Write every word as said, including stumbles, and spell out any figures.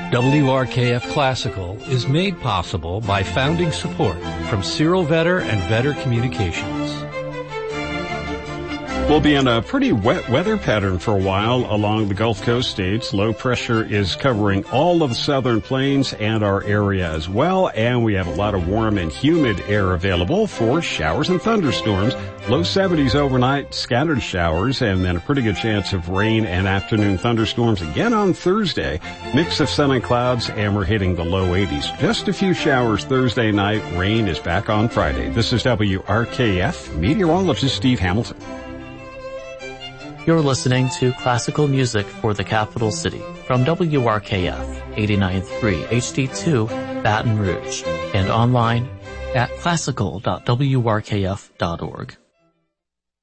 W R K F Classical is made possible by founding support from Cyril Vetter and Vetter Communications. We'll be in a pretty wet weather pattern for a while along the Gulf Coast states. Low pressure is covering all of the southern plains and our area as well, and we have a lot of warm and humid air available for showers and thunderstorms. Low seventies overnight, scattered showers, and then a pretty good chance of rain and afternoon thunderstorms again on Thursday. Mix of sun and clouds, and we're hitting the low eighties. Just a few showers Thursday night. Rain is back on Friday. This is W R K F meteorologist Steve Hamilton. You're listening to classical music for the capital city from W R K F eighty-nine point three H D two Baton Rouge and online at classical dot w r k f dot org.